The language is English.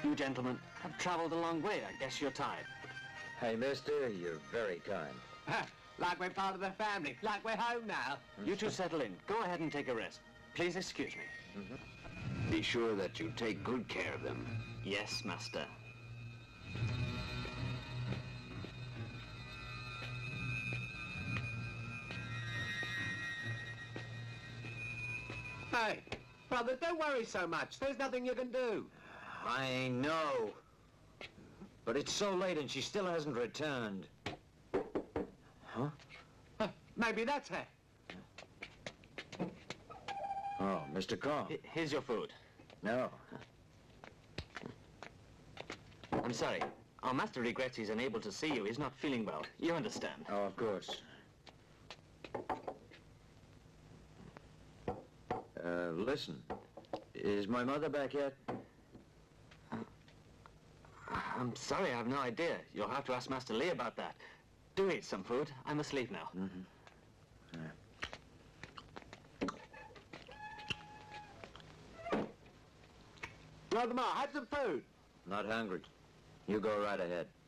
You gentlemen have traveled a long way. I guess you're tired. Hey, mister, you're very kind. Like we're part of the family. Like we're home now. You two settle in. Go ahead and take a rest. Please excuse me. Be sure that you take good care of them. Yes, master. Hey, brother, don't worry so much. There's nothing you can do. I know. But it's so late and she still hasn't returned. Huh? Maybe that's her. Oh, Mr. Kong. Here's your food. No. I'm sorry. Our master regrets he's unable to see you. He's not feeling well. You understand. Oh, of course. Listen. Is my mother back yet? I'm sorry, I have no idea. You'll have to ask Master Lee about that. Do eat some food. I must leave now. Yeah. Brother Ma, have some food. Not hungry. You go right ahead.